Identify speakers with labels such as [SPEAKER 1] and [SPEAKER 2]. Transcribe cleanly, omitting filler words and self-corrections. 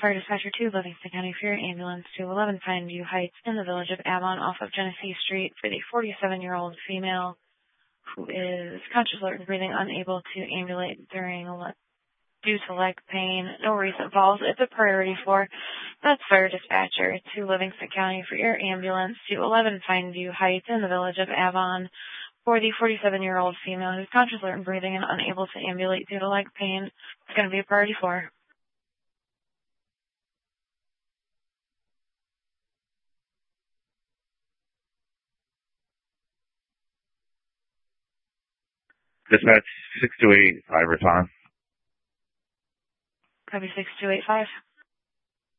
[SPEAKER 1] Fire Dispatcher 2, Livingston County for your ambulance to 11 Pineview Heights in the village of Avon off of Genesee Street for the 47-year-old female who is conscious, alert, and breathing, unable to ambulate due to leg pain. No recent falls. It's a priority 4. That's Fire Dispatcher 2, Livingston County for your ambulance to 11 Pineview Heights in the village of Avon for the 47-year-old female who's conscious, alert, and breathing and unable to ambulate due to leg pain. It's going to be a priority 4.
[SPEAKER 2] Dispatch 6285, respond.
[SPEAKER 1] Copy 6285.